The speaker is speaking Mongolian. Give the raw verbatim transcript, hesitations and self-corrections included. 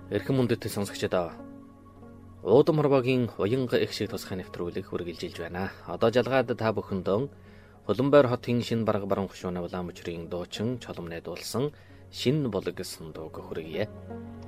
Эрхэм мөндөд сонсогчдоо Уудам хорвогийн уянга их шиг тусгай нэвтрүүлэг үргэлжилж байна. Одоо жалгаад та бүхэндээ Хуланбойр хотын шинэ барга баруун хушууны улаан мөчрийн дуучин чолом найдуулсан шинэ болог гэсэн дууг хүргье.